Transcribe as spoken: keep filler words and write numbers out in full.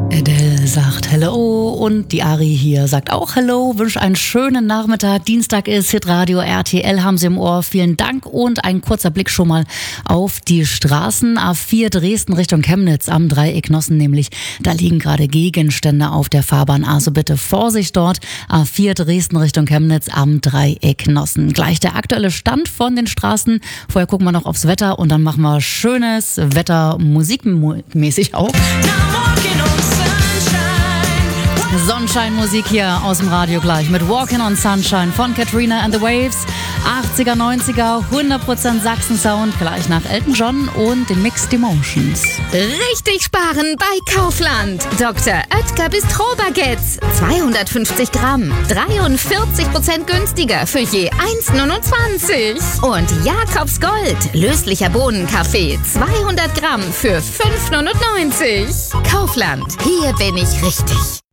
Adele sagt Hello und die Ari hier sagt auch Hello, wünscht einen schönen Nachmittag. Dienstag ist Hitradio R T L, haben Sie im Ohr. Vielen Dank und ein kurzer Blick schon mal auf die Straßen. A vier Dresden Richtung Chemnitz am Dreieck Nossen nämlich. Da liegen gerade Gegenstände auf der Fahrbahn, also bitte Vorsicht dort. A vier Dresden Richtung Chemnitz am Dreieck Nossen. Gleich der aktuelle Stand von den Straßen. Vorher gucken wir noch aufs Wetter und dann machen wir schönes Wetter, musikmäßig auch. Sonnenschein-Musik hier aus dem Radio gleich mit Walking on Sunshine von Katrina and the Waves. achtziger, neunziger, hundert Prozent Sachsen-Sound, gleich nach Elton John und den Mixed Emotions. Richtig sparen bei Kaufland. Doktor Oetker Bistro-Baguettes. zweihundertfünfzig Gramm. dreiundvierzig Prozent günstiger für je eins Komma neunundzwanzig. Und Jakobs Gold. Löslicher Bohnenkaffee. zweihundert Gramm für fünf Komma neunundneunzig. Kaufland. Hier bin ich richtig.